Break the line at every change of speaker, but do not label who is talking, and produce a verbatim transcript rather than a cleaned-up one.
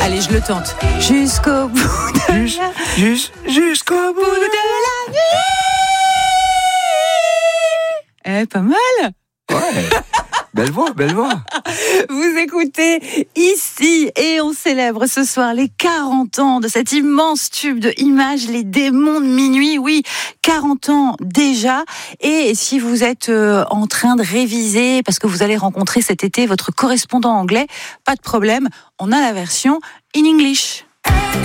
Allez, je le tente. Jusqu'au bout de
Jus-
la...
jus- Jusqu'au bout
bout de la vie. Eh, pas mal.
Ouais. Belle voix, belle voix.
Vous écoutez ici et on célèbre ce soir les quarante ans de cet immense tube de Images, Les Démons de Minuit. Oui, quarante ans déjà. Et si vous êtes en train de réviser parce que vous allez rencontrer cet été votre correspondant anglais, pas de problème, on a la version in English.